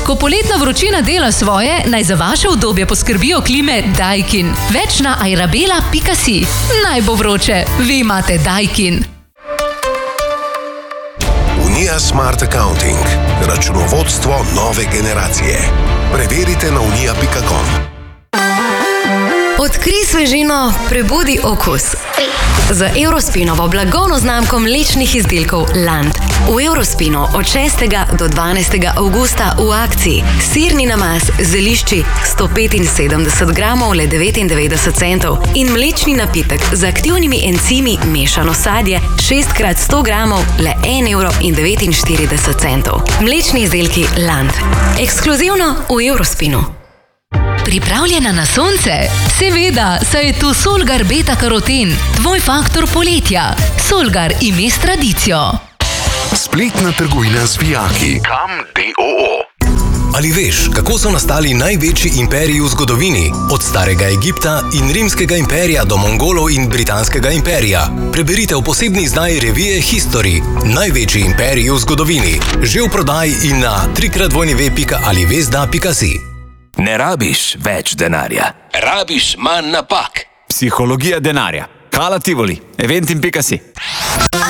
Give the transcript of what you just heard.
Ko poletna vročina dela svoje, naj za vaše udobje poskrbijo klime Daikin. Več na airabela.si. Naj bo vroče, vi imate Daikin. Unija Smart Accounting. Računovodstvo nove generacije. Preverite na unija.com. Odkrij svežino, prebudi okus. Z Eurospinovo blagovno znamko mlečnih izdelkov Land. V Eurospinu od 6. do 12. avgusta v akciji sirni namaz z zelišči 175 gramov le 99 centov in mlečni napitek z aktivnimi encimi mešano sadje 6x100 gramov le 1,49 €. Mlečni izdelki Land. Ekskluzivno v Eurospinu. Pripravljena na sonce? Seveda, saj je tu Solgar beta-karoten, tvoj faktor poletja. Solgar ime s tradicijo. Spletna trgovina z vijaki. Kam d.o.o. Ali veš, kako so nastali največji imperiji v zgodovini? Od starega Egipta in rimskega imperija do Mongolov in britanskega imperija. Preberite v posebni izdaji revije History. Največji imperiji v zgodovini. Že v prodaji in na www.alivesda.si. Ne rabiš več denarja. Rabiš manj napak. Psihologija denarja. Kala Tivoli. Eventim.si.